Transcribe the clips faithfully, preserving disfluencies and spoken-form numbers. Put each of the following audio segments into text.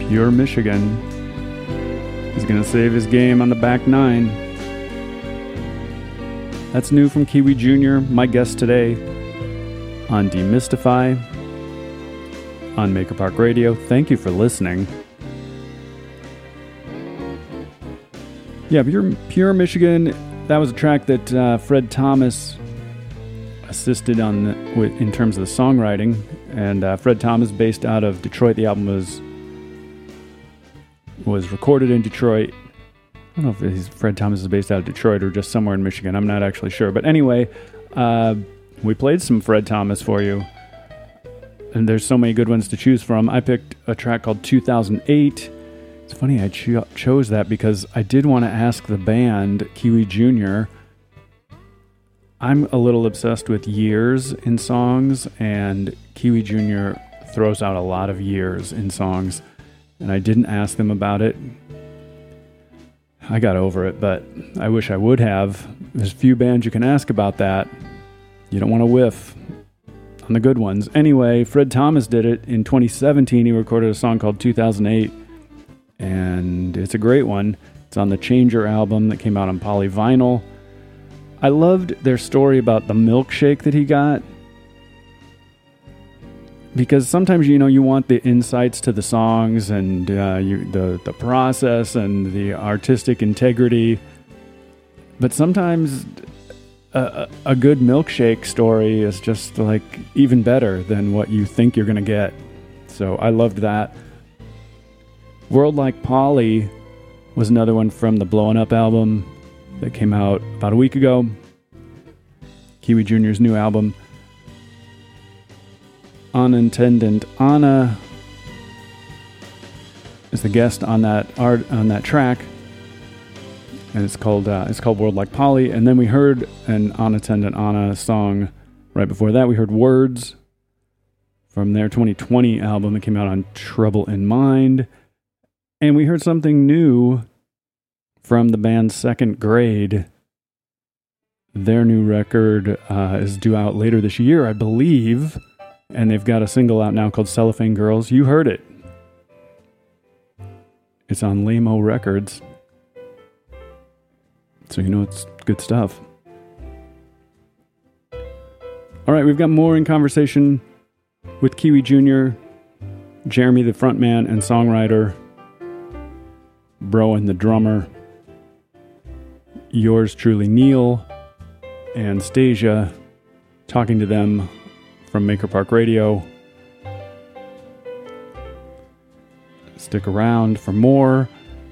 Pure Michigan. He's going to save his game on the back nine. That's new from Kiwi Junior, my guest today on Demystify on Maker Park Radio. Thank you for listening. Yeah, Pure, Pure Michigan, that was a track that uh, Fred Thomas assisted on the, with, in terms of the songwriting. And uh, Fred Thomas, based out of Detroit. The album was was recorded in Detroit. I don't know if he's, Fred Thomas is based out of Detroit or just somewhere in Michigan. I'm not actually sure. But anyway, uh, we played some Fred Thomas for you. And there's so many good ones to choose from. I picked a track called two thousand eight. It's funny I cho- chose that because I did want to ask the band, Kiwi Junior I'm a little obsessed with years in songs, and Kiwi Junior throws out a lot of years in songs, and I didn't ask them about it. I got over it, but I wish I would have. There's few bands you can ask about that. You don't want to whiff on the good ones. Anyway, Fred Thomas did it in twenty seventeen. He recorded a song called two thousand eight, and it's a great one. It's on the Changer album that came out on polyvinyl. I loved their story about the milkshake that he got, because sometimes, you know, you want the insights to the songs and uh, you, the, the process and the artistic integrity, but sometimes a, a good milkshake story is just like even better than what you think you're going to get. So I loved that. World Like Polly was another one from the Blowin' Up album that came out about a week ago. Kiwi Junior's new album. Unintended Anna is the guest on that art on that track, and it's called uh, it's called World Like Polly. And then we heard an Unintended Anna song right before that. We heard Words from their twenty twenty album that came out on Trouble in Mind, and we heard something new from the band Second Grade. Their new record uh, is due out later this year, I believe. And they've got a single out now called Cellophane Girls. You heard it. It's on Lamo Records. So you know it's good stuff. All right, we've got more in conversation with Kiwi Junior, Jeremy the frontman and songwriter, Broen the drummer, yours truly Neil, and Stasia, talking to them from Maker Park Radio. Stick around for more.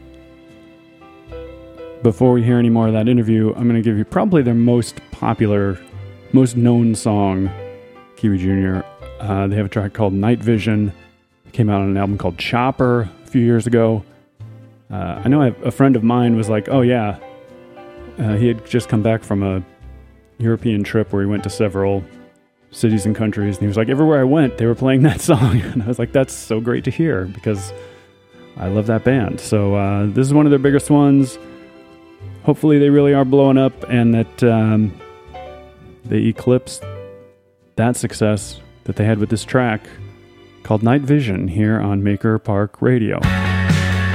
Before we hear any more of that interview, I'm going to give you probably their most popular, most known song, Kiwi Junior. Uh, they have a track called Night Vision. It came out on an album called Chopper a few years ago. Uh, I know I, a friend of mine was like, oh yeah, uh, he had just come back from a European trip where he went to several cities and countries, and he was like, everywhere I went, they were playing that song. And I was like, that's so great to hear, because I love that band. So uh, this is one of their biggest ones. Hopefully they really are blowing up, and that um, they eclipse that success that they had with this track called Night Vision here on Maker Park Radio.